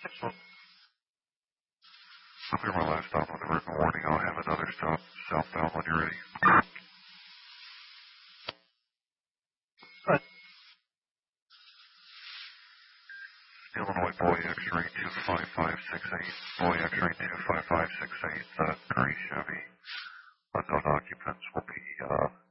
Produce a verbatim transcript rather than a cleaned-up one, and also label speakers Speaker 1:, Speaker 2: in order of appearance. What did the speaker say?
Speaker 1: Clear my last stop on the written warning. I'll have another stop southbound when you're ready.
Speaker 2: Right.
Speaker 1: Illinois Boy X-ray two five five six eight. Boy X-ray two five five six eight. Uh, gray Chevy. Unknown occupants will be uh,